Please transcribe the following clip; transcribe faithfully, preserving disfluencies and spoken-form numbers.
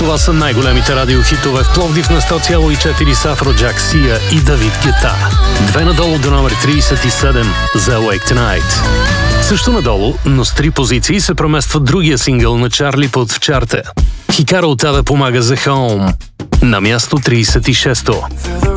Това са най-големите радиохитове в Пловдив на сто цяло и четири с Афроджак Сия и Давид Гета. Две надолу до номер трийсет и седем за Awake Tonight. Също надолу, но с три позиции се премества другия сингъл на Чарли Пут в чарта. Хикаро Ота да помага за Home. На място трийсет и шесто.